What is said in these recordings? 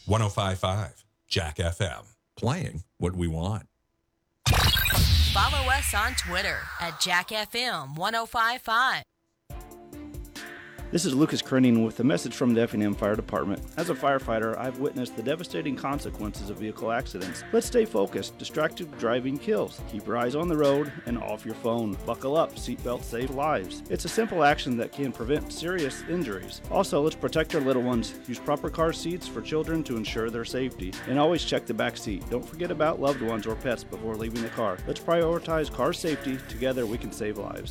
105.5 Jack FM. Playing what we want. Follow us on Twitter at JackFM1055. This is Lucas Krenning with a message from the Effingham Fire Department. As a firefighter, I've witnessed the devastating consequences of vehicle accidents. Let's stay focused. Distracted driving kills. Keep your eyes on the road and off your phone. Buckle up. Seatbelts save lives. It's a simple action that can prevent serious injuries. Also, let's protect our little ones. Use proper car seats for children to ensure their safety. And always check the back seat. Don't forget about loved ones or pets before leaving the car. Let's prioritize car safety. Together we can save lives.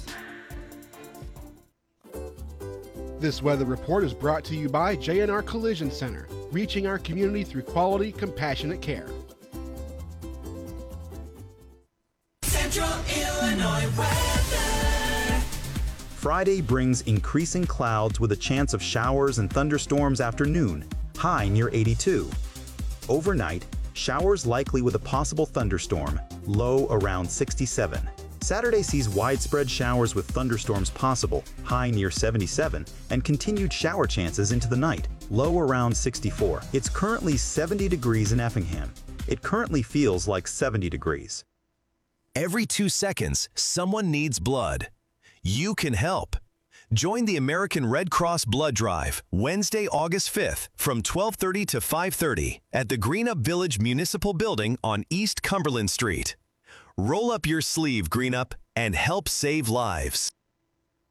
This weather report is brought to you by J&R Collision Center, reaching our community through quality, compassionate care. Central Illinois weather. Friday brings increasing clouds with a chance of showers and thunderstorms after noon, high near 82. Overnight, showers likely with a possible thunderstorm, low around 67. Saturday sees widespread showers with thunderstorms possible, high near 77, and continued shower chances into the night, low around 64. It's currently 70 degrees in Effingham. It currently feels like 70 degrees. Every 2 seconds, someone needs blood. You can help. Join the American Red Cross Blood Drive, Wednesday, August 5th, from 12:30 to 5:30 at the Greenup Village Municipal Building on East Cumberland Street. Roll up your sleeve, Greenup, and help save lives.